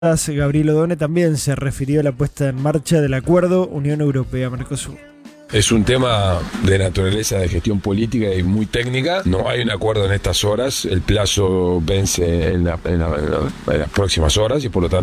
Gabriel Odone también se refirió a la puesta en marcha del acuerdo Unión Europea-Mercosur. Es un tema de naturaleza de gestión política y muy técnica. No hay un acuerdo en estas horas. El plazo vence en las próximas horas y por lo tanto